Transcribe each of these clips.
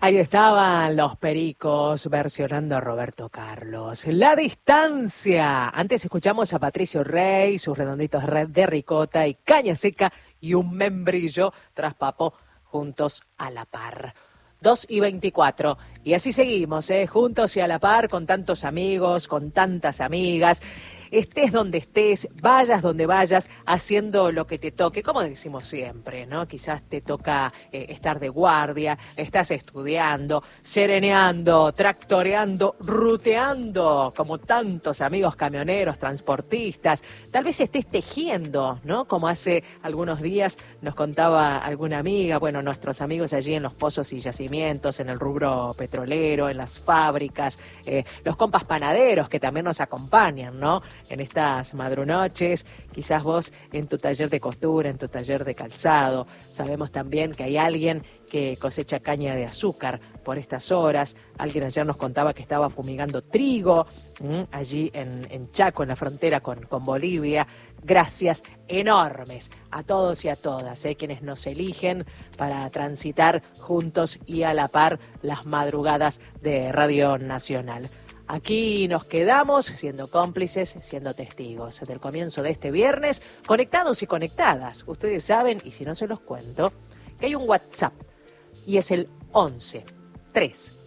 Ahí estaban los Pericos versionando a Roberto Carlos. La distancia. Antes escuchamos a Patricio Rey, sus redonditos de ricota y caña seca y un membrillo tras papo juntos a la par. 2:24. Y así seguimos, juntos y a la par, con tantos amigos, con tantas amigas. Estés donde estés, vayas donde vayas, haciendo lo que te toque, como decimos siempre, ¿no? Quizás te toca estar de guardia, estás estudiando, sereneando, tractoreando, ruteando, como tantos amigos camioneros, transportistas. Tal vez estés tejiendo, ¿no? Como hace algunos días nos contaba alguna amiga, bueno, nuestros amigos allí en los pozos y yacimientos, en el rubro petrolero, en las fábricas, los compas panaderos que también nos acompañan, ¿no? En estas madrunoches, quizás vos en tu taller de costura, en tu taller de calzado. Sabemos también que hay alguien que cosecha caña de azúcar por estas horas. Alguien ayer nos contaba que estaba fumigando trigo allí en Chaco, en la frontera con Bolivia. Gracias enormes a todos y a todas, quienes nos eligen para transitar juntos y a la par las madrugadas de Radio Nacional. Aquí nos quedamos siendo cómplices, siendo testigos del comienzo de este viernes, conectados y conectadas. Ustedes saben, y si no se los cuento, que hay un WhatsApp y es el 11 3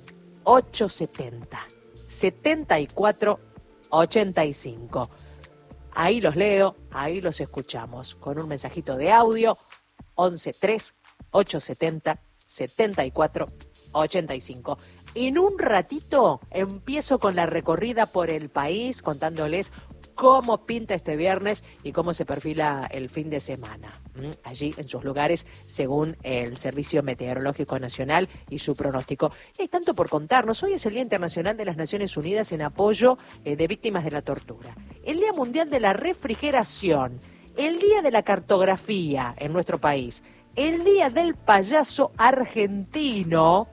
870 74 85. Ahí los leo, ahí los escuchamos con un mensajito de audio 11 3 870 74 85. En un ratito empiezo con la recorrida por el país contándoles cómo pinta este viernes y cómo se perfila el fin de semana. Allí en sus lugares según el Servicio Meteorológico Nacional y su pronóstico. Y hay tanto por contarnos. Hoy es el Día Internacional de las Naciones Unidas en apoyo de víctimas de la tortura. El Día Mundial de la Refrigeración. El Día de la Cartografía en nuestro país. El Día del Payaso Argentino.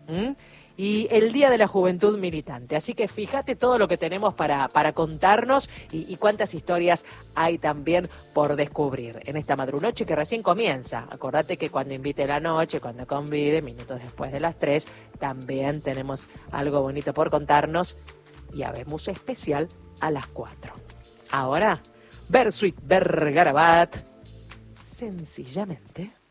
Y el Día de la Juventud Militante. Así que fíjate todo lo que tenemos para contarnos y cuántas historias hay también por descubrir en esta madrunoche que recién comienza. Acordate que cuando invite la noche, cuando convide, minutos después de las 3, también tenemos algo bonito por contarnos y habemos especial a las 4. Ahora, Bersuit Bergarabat, sencillamente...